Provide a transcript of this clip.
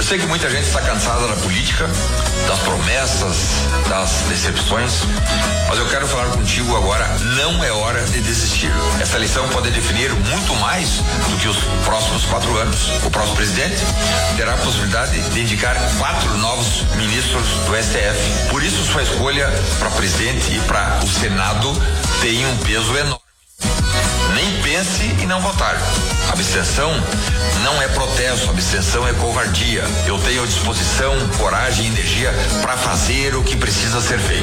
sei que muita gente está cansada da política, das promessas, das decepções, mas eu quero falar contigo agora, não é hora de desistir. Essa eleição pode definir muito mais do que os próximos 4 anos. O próximo presidente terá a possibilidade de indicar 4 novos ministros do STF. Por isso, sua escolha para presidente e para o Senado tem um peso enorme. Nem pense em não votar. Abstenção não é protesto, abstenção é covardia. Eu tenho disposição, coragem e energia para fazer o que precisa ser feito.